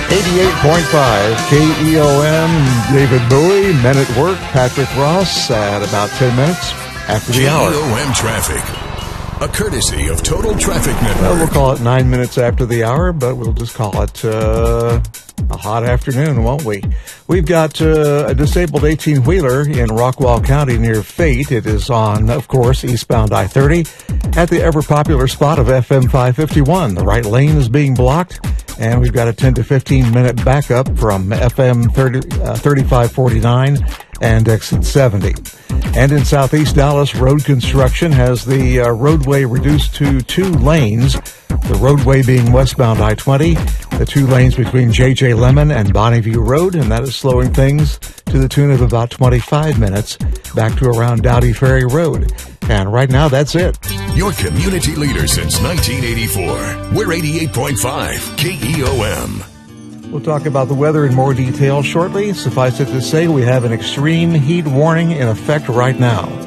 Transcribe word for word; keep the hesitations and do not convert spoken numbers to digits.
eighty-eight point five K E O M, David Bowie, Men at Work, Patrick Ross at about ten minutes after the hour. K E O M Traffic, a courtesy of Total Traffic Network. Well, we'll call it nine minutes after the hour, but we'll just call it uh, a hot afternoon, won't we? We've got uh, a disabled eighteen-wheeler in Rockwall County near Fate. It is on, of course, eastbound I thirty at the ever-popular spot of F M five fifty-one. The right lane is being blocked, and we've got a ten to fifteen minute backup from F M thirty-five forty-nine and exit seventy. And in southeast Dallas, road construction has the uh, roadway reduced to two lanes, the roadway being westbound I twenty, the two lanes between J J Lemon and Bonneview Road, and that is slowing things to the tune of about twenty-five minutes back to around Dowdy Ferry Road. And right now, that's it. Your community leader since nineteen eighty-four. We're eighty-eight point five K E O M. We'll talk about the weather in more detail shortly. Suffice it to say, we have an extreme heat warning in effect right now.